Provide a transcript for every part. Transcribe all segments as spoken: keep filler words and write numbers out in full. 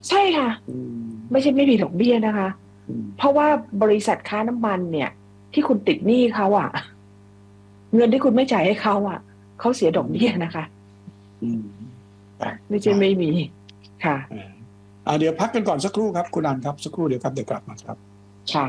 ใช่ค่ะอืมไม่ใช่ไม่มีดอกเบี้ยนะคะอืมเพราะว่าบริษัทค้าน้ำมันเนี่ยที่คุณติดหนี้เขาอ่ะเงินที่คุณไม่จ่ายให้เขาอ่ะเขาเสียดอือกเบี้ยมนะคะอืมครับไม่ใช่ใช่ไม่มีค่ะอ่าอ่าเดี๋ยวพักกันก่อนสักครู่ครับคุณอันครับสักครู่เดี๋ยวครับเดี๋ยวกลับมาครับค่ะ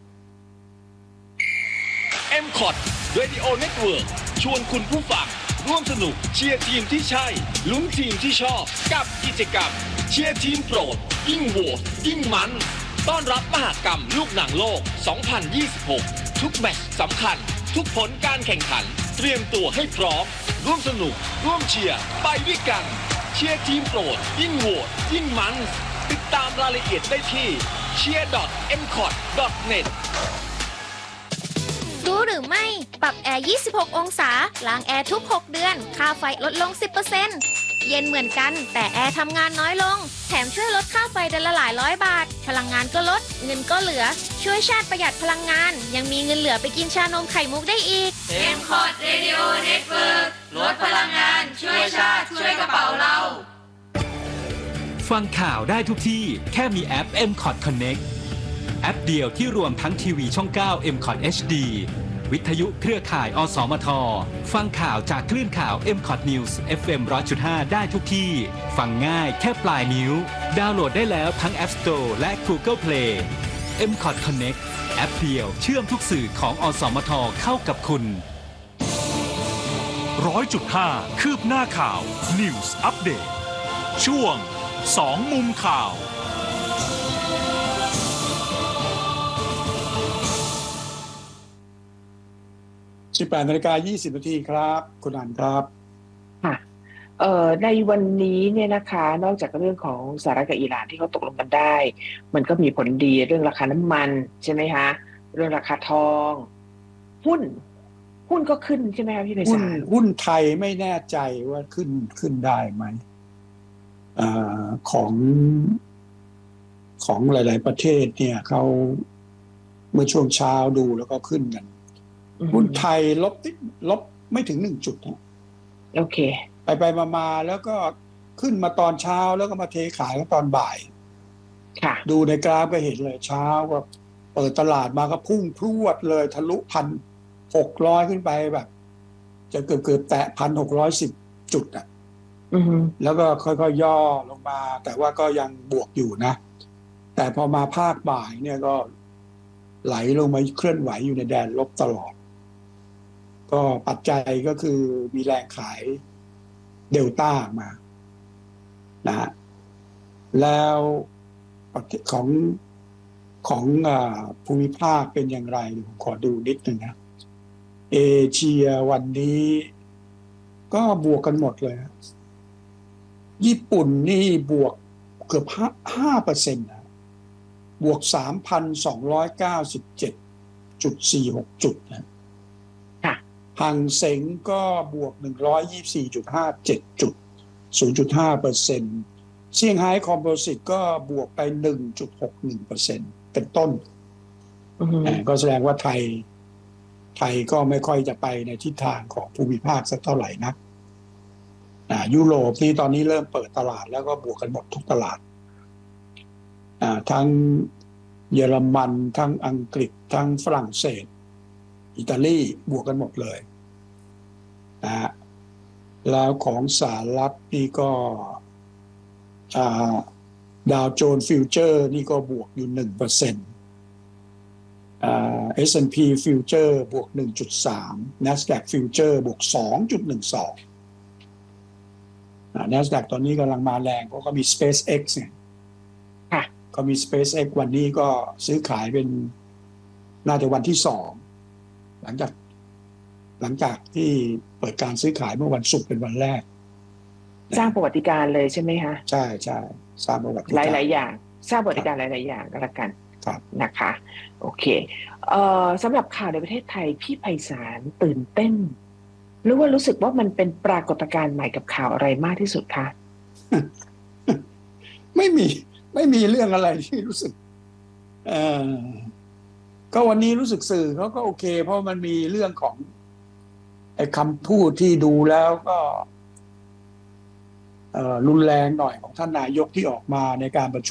เอ็ม คอ ที Radio Network ชวนคุณผู้ฟังร่วมสนุกเชียร์ทีมที่ใช่ลุ้นทีมที่ชอบกับกิจกรรมเชียร์ทีมโปรดยิ่งโหวตยิ่งมันต้อนรับมหกรรมลูกหนังโลก สองพันยี่สิบหก ทุกแมตช์สำคัญ ทุกผลการแข่งขัน เตรียมตัวให้พร้อม ร่วมสนุก ร่วมเชียร์ ไปด้วยกัน เชียร์ทีมโปรดยิ่งโหวตยิ่งมันติดตามรายละเอียดได้ที่ เชียร์ ดอท เอ็ม คอ ที ดอท เน็ตรู้หรือไม่ ปรับแอร์ ยี่สิบหก องศา ล้างแอร์ทุก หก เดือน ค่าไฟลดลง สิบเปอร์เซ็นต์ เย็นเหมือนกัน แต่แอร์ทำงานน้อยลง แถมช่วยลดค่าไฟเดือนละหลายร้อยบาท พลังงานก็ลด เงินก็เหลือ ช่วยชาติประหยัดพลังงาน ยังมีเงินเหลือไปกินชานมไข่มุกได้อีกเอ็ม คอ ที Radio Network ลดพลังงานช่วยชาติช่วยกระเป๋าเราฟังข่าวได้ทุกที่แค่มีแอป เอ็ม คอ ที Connect แอปเดียวที่รวมทั้งทีวีช่อง เก้า เอ็ม คอ ที เอช ดี วิทยุเครือข่าย อสมท ฟังข่าวจากคลื่นข่าว เอ็ม คอ ที News เอฟ เอ็ม หนึ่งร้อยจุดห้า ได้ทุกที่ ฟังง่ายแค่ปลายนิ้ว ดาวน์โหลดได้แล้วทั้ง App Store และ Google Play เอ็ม คอ ที Connect แอปเดียวเชื่อมทุกสื่อของอสมทเข้ากับคุณร้อยจุดห้าคืบหน้าข่าว News Update ช่วงสองมุมข่าวสิบแปดนาฬิกายี่สิบนาทีครับคุณอันครับค่ะเอ่อในวันนี้เนี่ยนะคะนอกจากเรื่องของสหรัฐกับอิหร่านที่เขาตกลงกันได้ มันก็มีผลดีเรื่องราคาน้ำมันใช่ไหมคะเรื่องราคาทอง หุ้น หุ้นก็ขึ้นใช่ไหมคะพี่ไพหุ้นศาลหุ้นไทยไม่แน่ใจว่าขึ้นขึ้นได้ไหมอ่าของของหลาย ๆ ประเทศเนี่ยเขาเมื่อช่วงเช้าดูแล้วก็ขึ้นกันหุ้นไทยลบลบไม่ถึงหนึ่งจุดนะโอเคไปไปมามาแล้วก็ขึ้นมาตอนเช้าแล้วก็มาเทขายก็ตอนบ่ายค่ะดูในกราฟก็เห็นเลยเช้าก็เปิดตลาดมาก็พุ่งพรวดเลยทะลุพันหกร้อยขึ้นไปแบบ จะเกือบเกือบแตะพันหกร้อยสิบจุดอ่ะแล้วก็ค่อยๆ ย่อลงมา แต่ว่าก็ยังบวกอยู่นะ แต่พอมาภาคบ่ายเนี่ยก็ไหลลงมาเคลื่อนไหวอยู่ในแดนลบตลอด ก็ปัจจัยก็คือมีแรงขายเดลต้ามานะแล้วของของภูมิภาคเป็นอย่างไรผมขอดูนิดนึงนะเอเชียวันนี้ก็บวกกันหมดเลยญี่ปุ่นนี่บวกเกือบห้าเปอร์เซ็นต์นะบวกสามพันสองร้อยเก้าสิบเจ็ดจุดสี่หกจุดนะหังเส็งก็บวกหนึ่งร้อยยี่สิบสี่จุดห้าเจ็ดจุดศูนย์จุดห้าเปอร์เซ็นต์เซี่ยงไฮ้คอมโพสิตก็บวกไป หนึ่งจุดหกหนึ่งเปอร์เซ็นต์ เป็นต้นก็แสดงว่าไทยไทยก็ไม่ค่อยจะไปในทิศทางของภูมิภาคสักเท่าไหร่นักยุโรปนี่ตอนนี้เริ่มเปิดตลาดแล้วก็บวกกันหมดทุกตลาดทั้งเยอรมันทั้งอังกฤษทั้งฝรั่งเศสอิตาลีบวกกันหมดเลยนะแล้วของสหรัฐนี่ก็ดาวโจนส์ฟิวเจอร์นี่ก็บวกอยู่ หนึ่งเปอร์เซ็นต์ เอส แอนด์ พี ฟิวเจอร์บวก หนึ่งจุดสาม NASDAQ ฟิวเจอร์บวก สองจุดหนึ่งสอง NASDAQ ตอนนี้กำลังมาแรงเพราะก็มี SpaceX เนี่ยก็มี SpaceX วันนี้ก็ซื้อขายเป็นน่าจะวันที่สองหลังจากหลังจากที่เปิดการซื้อขายเมื่อวันศุกร์เป็นวันแรกสร้างประวัติการเลยใช่ไหมคะใช่ใช่สร้างประวัติการหลายๆอย่างสร้างประวัติการหลายๆอย่างก็แล้วกันนะคะโอเคเอ่อสำหรับข่าวในประเทศไทยพี่ไพศาลตื่นเต้นหรือว่ารู้สึกว่ามันเป็นปรากฏการณ์ใหม่กับข่าวอะไรมากที่สุดคะไม่มีไม่มีเรื่องอะไรที่รู้สึกเอ่อก็วันนี้รู้สึกสื่อเขาก็โอเคเพราะมันมีเรื่องของไอ้คำพูดที่ดูแล้วก็เอ่อรุนแรงหน่อยของท่านนายกที่ออกมาในการประชุม